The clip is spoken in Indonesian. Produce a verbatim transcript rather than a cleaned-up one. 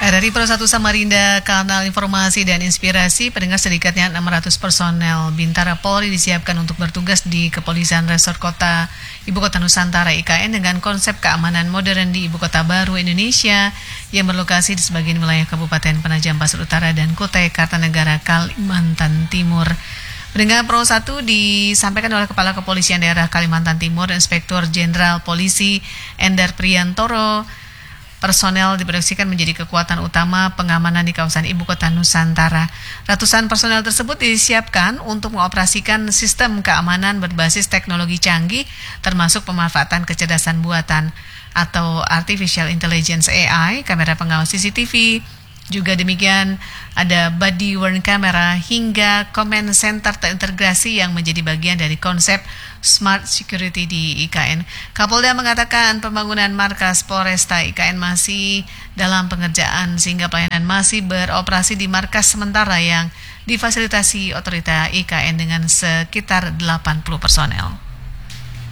Nah, dari Pro satu Samarinda, kanal informasi dan inspirasi, pendengar sedikitnya enam ratus personel Bintara Polri disiapkan untuk bertugas di Kepolisian Resor Kota Ibu Kota Nusantara I K N dengan konsep keamanan modern di Ibu Kota Baru Indonesia yang berlokasi di sebagian wilayah Kabupaten Penajam Pasir Utara dan Kutai Kartanegara, Kalimantan Timur. Pendengar, Pro satu disampaikan oleh Kepala Kepolisian Daerah Kalimantan Timur, Inspektur Jenderal Polisi Endar Priyantoro. Personel diproyeksikan menjadi kekuatan utama pengamanan di kawasan Ibu Kota Nusantara. Ratusan personel tersebut disiapkan untuk mengoperasikan sistem keamanan berbasis teknologi canggih, termasuk pemanfaatan kecerdasan buatan atau Artificial Intelligence A I, kamera pengawas C C T V, juga demikian ada body worn camera hingga command center terintegrasi yang menjadi bagian dari konsep smart security di I K N. Kapolda mengatakan pembangunan markas Polresta I K N masih dalam pengerjaan sehingga pelayanan masih beroperasi di markas sementara yang difasilitasi otorita I K N dengan sekitar delapan puluh personel.